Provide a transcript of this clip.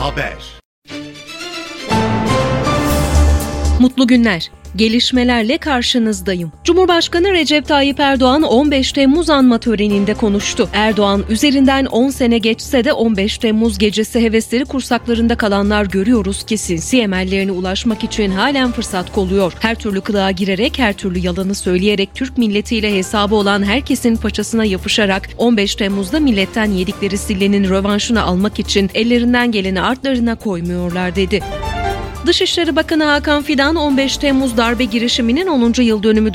Haber. Mutlu günler. Gelişmelerle karşınızdayım. Cumhurbaşkanı Recep Tayyip Erdoğan 15 Temmuz anma töreninde konuştu. Erdoğan, üzerinden 10 sene geçse de 15 Temmuz gecesi hevesleri kursaklarında kalanlar görüyoruz ki sinsi emellerine ulaşmak için halen fırsat kolluyor. Her türlü kılığa girerek, her türlü yalanı söyleyerek Türk milletiyle hesabı olan herkesin paçasına yapışarak 15 Temmuz'da milletten yedikleri sillenin rövanşını almak için ellerinden geleni artlarına koymuyorlar dedi. Dışişleri Bakanı Hakan Fidan, 15 Temmuz darbe girişiminin 10. yıl dönümü